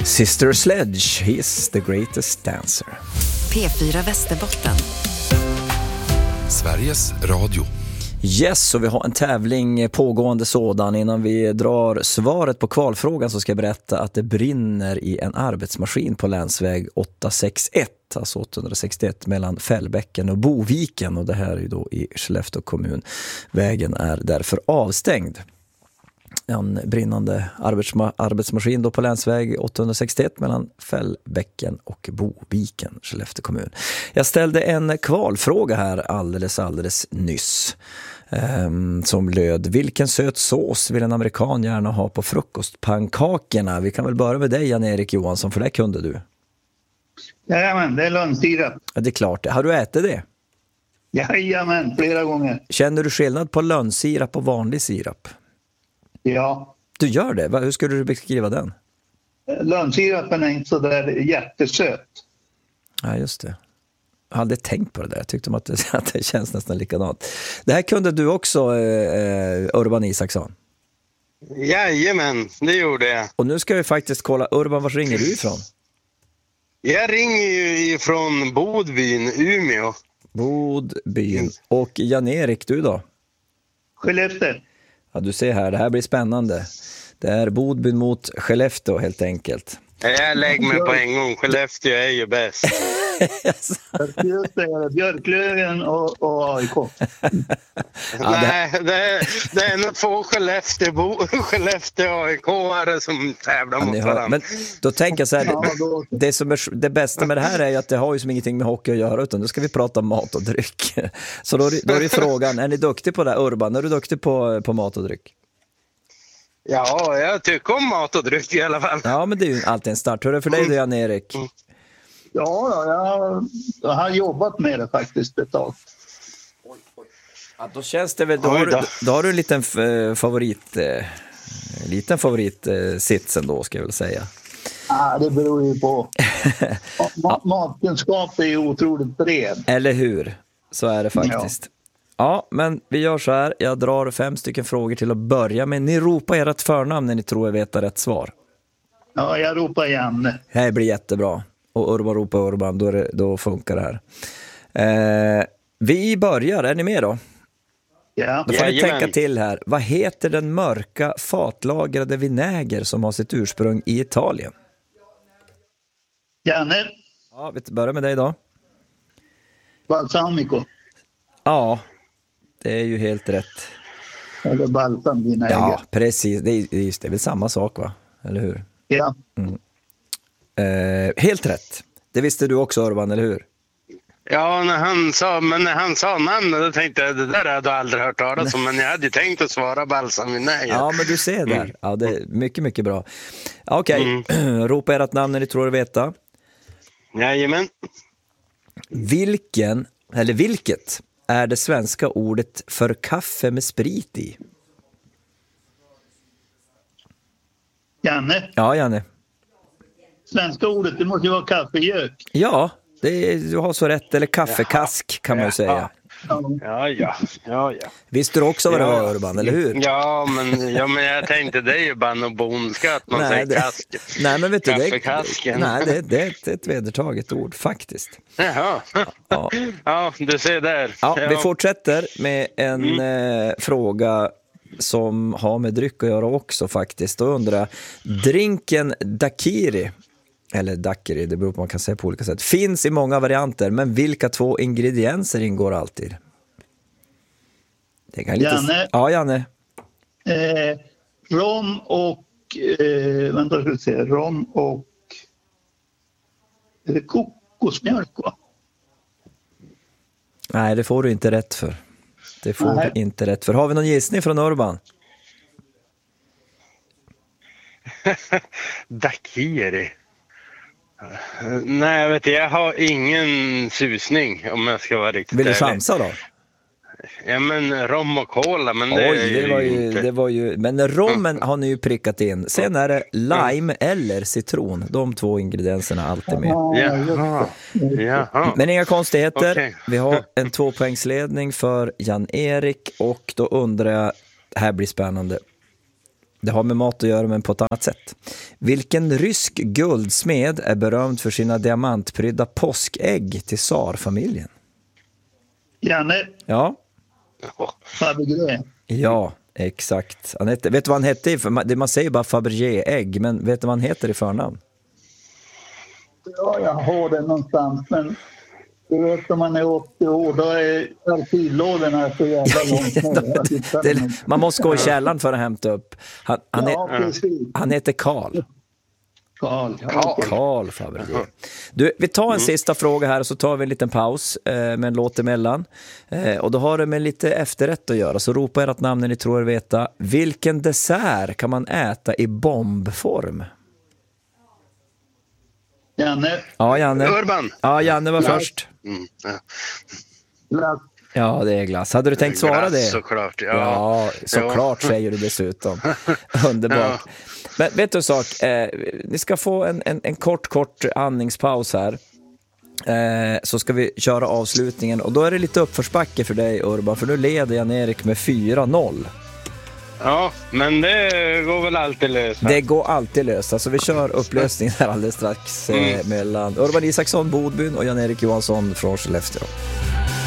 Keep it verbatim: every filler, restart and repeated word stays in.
Sister Sledge, he's the greatest dancer. P fyra Västerbotten. Sveriges Radio. Yes, så vi har en tävling, pågående sådan. Innan vi drar svaret på kvalfrågan så ska jag berätta att det brinner i en arbetsmaskin på länsväg åttahundrasextioett, alltså åttahundrasextioett mellan Fällbäcken och Boviken, och det här är ju då i Skellefteå kommun. Vägen är därför avstängd. En brinnande arbetsma- arbetsmaskin då på länsväg åttahundrasextioett mellan Fällbäcken och Boviken, Skellefteå kommun. Jag ställde en kvalfråga här alldeles, alldeles nyss um, som löd: vilken söt sås vill en amerikan gärna ha på frukostpankakerna? Vi kan väl börja med dig, Jan-Erik Johansson, för det kunde du. Jajamän, det är lönnsirap. Ja, det är klart. Har du ätit det? Jajamän, flera gånger. Känner du skillnad på lönnsirap och vanlig sirap? Ja. Du gör det? Hur skulle du beskriva den? Lönnsirapen är inte så där jättesöt. Ja, just det. Jag hade tänkt på det där. Jag tyckte att det, att det känns nästan likadant. Det här kunde du också, eh, Urban Isaksson. Jajamän, det gjorde jag. Och nu ska vi faktiskt kolla. Urban, var ringer du ifrån? Jag ringer ju ifrån Bodbyn, Umeå. Bodbyn. Och Jan-Erik, du då? Skellefteå. Ja, du ser här, det här blir spännande. Det är Bodbyn mot Skellefteå helt enkelt. Jag lägger mig på en gång, Skellefteå är ju bäst. Just det, Björklöven och, och A I K. Ja, Nej, det är, det är nog två Skellefteå, Skellefteå A I K-are som tävlar Ja, mot hör, varandra. men då tänker jag så här, Ja, då- det, det, som är, det bästa med det här är ju att det har ju som ingenting med hockey att göra, utan då ska vi prata om mat och dryck. Så då, då är det frågan, är ni duktig på det här, Urban? Är du duktig på, på mat och dryck? Ja, jag tycker om mat och dryck i alla fall. Ja, men det är ju alltid en start. Hur är det för dig då, Jan-Erik? Ja, jag, jag har jobbat med det faktiskt ett tag. Ja, då känns det väl, då har, du, då har du en liten eh, favorit, eh, liten favorit eh, sits ändå, ska jag väl säga. Ah, det beror ju på. Ma- matkunskap är ju otroligt bred. Eller hur? Så är det faktiskt. Ja, men vi gör så här. Jag drar fem stycken frågor till att börja med. Ni ropar ert förnamn när ni tror jag vet rätt svar. Ja, jag ropar igen. Det här blir jättebra. Och Urban ropar Urban, då, är det, då funkar det här. Eh, vi börjar, är ni med då? Ja. Då får ni Jajamän. tänka till här. Vad heter den mörka fatlagrade vinäger som har sitt ursprung i Italien? Janne, Ja, vi börjar med dig då. balsamico. Ja, det är ju helt rätt. Eller balsamvinäger. Ja, precis. Det är, just, det är väl samma sak, va? Eller hur? Ja. Eh, helt rätt. Det visste du också, Urban, eller hur? Ja, när han sa, men när han sa namnet då tänkte jag, det där hade jag aldrig hört talas om, men jag hade tänkt att svara balsamvinäger. Ja, men du ser där. Ja, det är mycket, mycket bra. Okej, Mm. ropa ert namn när ni tror att veta. Jajamän. Vilken, eller vilket, är det svenska ordet för kaffe med sprit i? Janne, Ja, Janne. svenska ordet, det måste ju vara kaffegök. Ja, det är, du har så rätt. Eller kaffekask kan man ju säga. Ja. Ja, ja, ja, ja. Visste du också vad det Ja. var, Urban, eller hur? Ja, men, ja, men jag tänkte det är ju bara någon bonska att man Nej, säger det- kask. Nej, men vet du, det, Kaffekasken. nej, det, det är ett, ett vedertaget ord, faktiskt. Jaha. Ja. Ja, du ser där. Ja, vi fortsätter med en eh, fråga som har med dryck att göra också faktiskt. Då undrar jag, drinken daiquiri, eller daiquiri, det beror på vad man kan säga på olika sätt, finns i många varianter, men vilka två ingredienser ingår alltid? Det kan lite... Janne. Ja, Janne. Eh, rom och... Eh, vänta, ska vi se. Rom och... Är det kokosmjölk, va? Nej, det får du inte rätt för. Det får Nej. du inte rätt för. Har vi någon gissning från Urban? Daiquiri. Nej, jag vet inte, jag har ingen susning om jag ska vara riktigt Vill du ärlig. chansa då? Ja, men rom och cola, men det Oj, är det var ju, inte. det var ju... Men rommen har ni ju prickat in. Sen är det lime eller citron. De två ingredienserna är alltid med. Jaha. Jaha. Men inga konstigheter. Okej. Vi har en tvåpoängsledning för Jan-Erik. Och då undrar jag, det här blir spännande. Det har med mat att göra, men på ett annat sätt. Vilken rysk guldsmed är berömd för sina diamantprydda påskägg till tsarfamiljen? Janne. Ja. Fabergé. Ja, exakt. Han hette, vet du vad han hette? I, man, man säger bara Fabergé-ägg, men vet du vad han heter i förnamn? Ja, jag har det någonstans, men du vet om man är åttio år, då är arkivlådorna så jävla långt. det, man måste gå i källaren för att hämta upp. Han, han, ja, är, han heter Karl. Karl. Karl, Karl Fabergé. Du, vi tar en mm. sista fråga här och så tar vi en liten paus eh, med en låt emellan. Eh, och då har det med lite efterrätt att göra. Så ropa ert namn när ni tror er veta. Vilken dessert kan man äta i bombform? Janne. Ja, Janne. Urban. Ja, Janne var glass. först. Mm, ja. Glass. Ja, det är glass. Hade du tänkt svara glass, det? Såklart, ja. Ja, såklart ja. säger du dessutom. Underbart. Ja. Men vet du en sak? Eh, ni ska få en, en, en kort, kort andningspaus här. Eh, så ska vi köra avslutningen. Och då är det lite uppförsbacke för dig, Urban. För nu leder Jan-Erik med fyra noll. Ja, men det går väl alltid lösa. Det går alltid lösa. Så vi kör upplösningen här alldeles strax eh, mm. mellan Urban Isaksson, Bodbyn och Jan-Erik Johansson från Skellefteå.